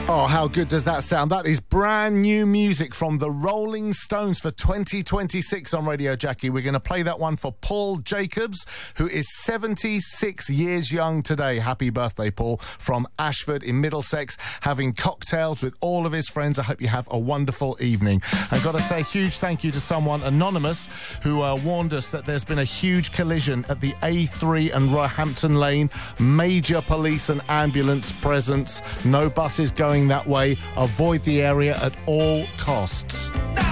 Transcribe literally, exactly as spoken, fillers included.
Oh, how good does that sound? That is brand new music from the Rolling Stones for twenty twenty-six on Radio Jackie. We're going to play that one for Paul Jacobs, who is seventy-six years young today. Happy birthday, Paul, from Ashford in Middlesex, having cocktails with all of his friends. I hope you have a wonderful evening. I've got to say a huge thank you to someone anonymous who uh, warned us that there's been a huge collision at the A three and Roehampton Lane. Major police and ambulance presence. No buses going that way. Avoid the area at all costs.